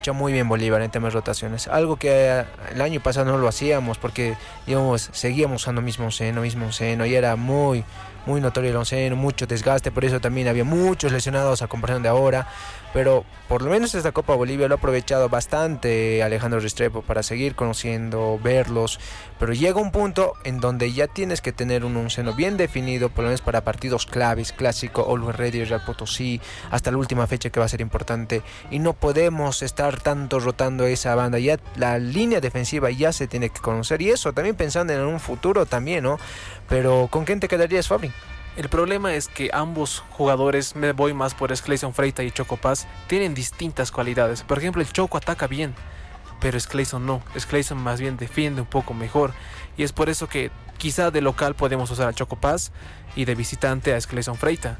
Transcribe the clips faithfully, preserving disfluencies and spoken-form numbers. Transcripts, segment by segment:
hecho muy bien Bolívar en temas de rotaciones, algo que eh, el año pasado no lo hacíamos porque íbamos, seguíamos usando mismo onceno, mismo onceno y era muy, muy notorio el onceno, mucho desgaste, por eso también había muchos lesionados a comparación de ahora, pero por lo menos esta Copa Bolivia lo ha aprovechado bastante Alejandro Restrepo para seguir conociendo, verlos, pero llega un punto en donde ya tienes que tener un onceno bien definido, por lo menos para partidos claves, clásico, Always Ready, Real Potosí, hasta la última fecha que va a ser importante, y no podemos estar tanto rotando esa banda, ya la línea defensiva ya se tiene que conocer, y eso también pensando en un futuro también, ¿no? Pero ¿con quién te quedarías, Fabri? El problema es que ambos jugadores, me voy más por Clayson Freita y Choco Paz, tienen distintas cualidades. Por ejemplo, el Choco ataca bien, pero Clayson no. Clayson más bien defiende un poco mejor. Y es por eso que quizá de local podemos usar a Choco Paz y de visitante a Clayson Freita.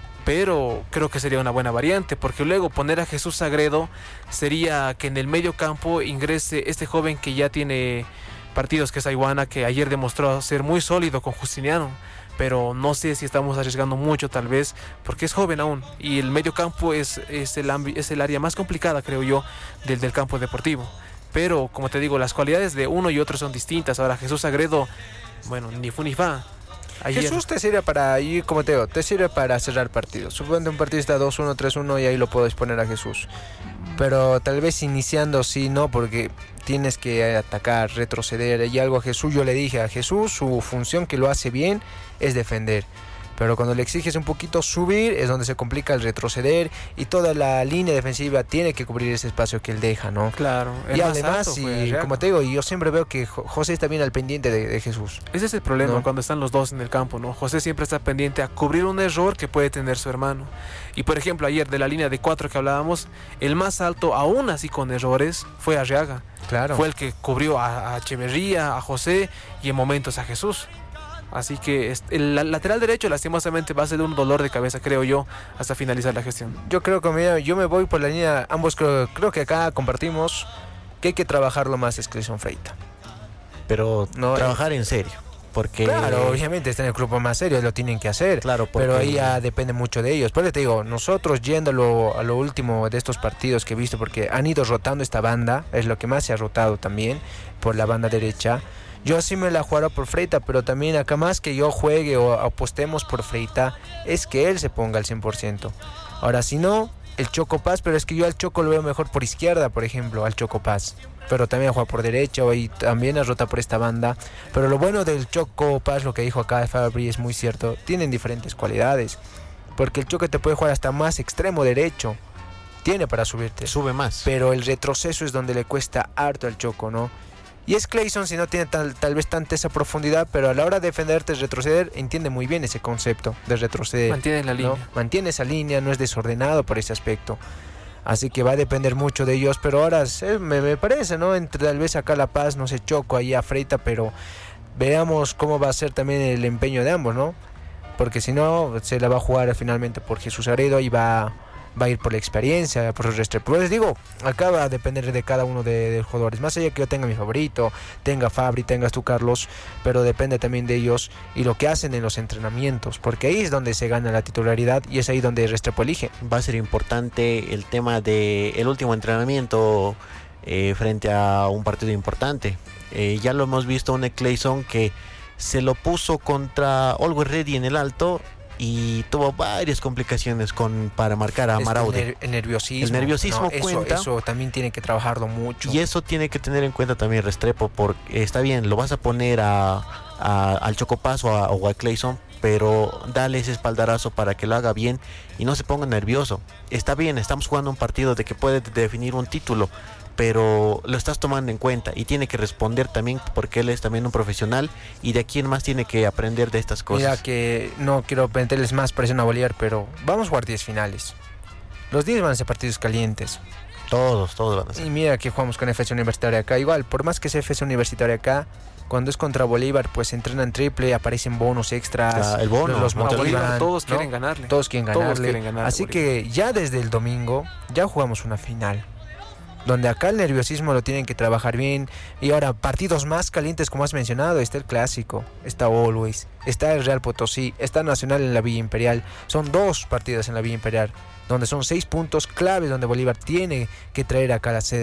Pero creo que sería una buena variante, porque luego poner a Jesús Sagredo sería que en el medio campo ingrese este joven que ya tiene partidos, que es Aiguana, que ayer demostró ser muy sólido con Justiniano. Pero no sé si estamos arriesgando mucho tal vez, porque es joven aún, y el medio campo es, es, el, ambi- es el área más complicada, creo yo, del, del campo deportivo. Pero, como te digo, las cualidades de uno y otro son distintas. Ahora, Jesús Sagredo, bueno, ni fu ni fa. Ayer... Jesús te sirve para, y como te digo, te sirve para cerrar partidos. Suponte un partido está dos uno, tres uno y ahí lo puedes poner a Jesús. Pero tal vez iniciando sí, no, porque tienes que atacar, retroceder y algo a Jesús. Yo le dije a Jesús, su función que lo hace bien es defender. Pero cuando le exiges un poquito subir es donde se complica el retroceder y toda la línea defensiva tiene que cubrir ese espacio que él deja, ¿no? Claro. Y además, y, como te digo, yo siempre veo que José está bien al pendiente de, de Jesús. Ese es el problema, ¿no? Cuando están los dos en el campo, ¿no? José siempre está pendiente a cubrir un error que puede tener su hermano. Y por ejemplo, ayer de la línea de cuatro que hablábamos, el más alto, aún así con errores, fue Arriaga. Claro. Fue el que cubrió a, a Echeverría, a José y en momentos a Jesús. Así que el lateral derecho lastimosamente va a ser un dolor de cabeza, creo yo, hasta finalizar la gestión. Yo creo que mira, yo me voy por la línea, ambos creo, creo que acá compartimos que hay que trabajarlo más es Clayson Freita. Pero no, trabajar eh, en serio. Porque... Claro, obviamente está en el grupo más serio, lo tienen que hacer. Claro, porque... Pero ahí ya depende mucho de ellos. Por eso te digo, nosotros yendo a lo, a lo último de estos partidos que he visto, porque han ido rotando esta banda, es lo que más se ha rotado también, por la banda derecha. Yo sí me la jugaré por Freita, pero también acá más que yo juegue o apostemos por Freita, es que él se ponga al cien por ciento. Ahora, si no, el Choco Paz, pero es que yo al Choco lo veo mejor por izquierda, por ejemplo, al Choco Paz. Pero también juega por derecha y también a rota por esta banda. Pero lo bueno del Choco Paz, lo que dijo acá Fabri, es muy cierto. Tienen diferentes cualidades. Porque el Choco te puede jugar hasta más extremo derecho. Tiene para subirte. Sube más. Pero el retroceso es donde le cuesta harto al Choco, ¿no? Y es Clayson si no tiene tal, tal vez tanta esa profundidad, pero a la hora de defenderte, retroceder, entiende muy bien ese concepto de retroceder. Mantiene la línea. ¿no? Mantiene esa línea, no es desordenado por ese aspecto. Así que va a depender mucho de ellos, pero ahora eh, me, me parece, ¿no? Entre tal vez acá La Paz, no sé, Choco, ahí a Freita, pero veamos cómo va a ser también el empeño de ambos, ¿no? Porque si no, se la va a jugar finalmente por Jesús Sagredo y va... va a ir por la experiencia, por el Restrepo. Pues les digo, acá va a depender de cada uno de, de los jugadores. Más allá que yo tenga mi favorito, tenga Fabri, tengas tú Carlos, pero depende también de ellos y lo que hacen en los entrenamientos, porque ahí es donde se gana la titularidad y es ahí donde el Restrepo elige. Va a ser importante el tema del último entrenamiento eh, frente a un partido importante. Eh, ya lo hemos visto un Clayson que se lo puso contra Always Ready en el alto y tuvo varias complicaciones con para marcar a Maraude. El, el nerviosismo. El nerviosismo no, eso, cuenta. Eso también tiene que trabajarlo mucho. Y eso tiene que tener en cuenta también Restrepo, porque está bien, lo vas a poner a, a, al Choco Paz o a, o a Clayson, pero dale ese espaldarazo para que lo haga bien y no se ponga nervioso. Está bien, estamos jugando un partido de que puede definir un título, pero lo estás tomando en cuenta y tiene que responder también porque él es también un profesional y de aquí en más tiene que aprender de estas cosas. Mira que no quiero meterles más presión a Bolívar, pero vamos a jugar diez finales. Los diez van a ser partidos calientes. Todos, todos van a ser. Y mira que jugamos con F C Universitaria acá. Igual, por más que sea F C Universitaria acá, cuando es contra Bolívar, pues entrenan triple, aparecen bonos extras. Ah, el bono, los motivan, Bolívar, todos ¿no? quieren ganarle. Todos quieren ganarle. Todos quieren ganarle Así que ya desde el domingo, ya jugamos una final. donde acá el nerviosismo lo tienen que trabajar bien. Y ahora, partidos más calientes, como has mencionado, está el Clásico, está Always, está el Real Potosí, está Nacional en la Villa Imperial. Son dos partidos en la Villa Imperial, donde son seis puntos claves, donde Bolívar tiene que traer acá la sede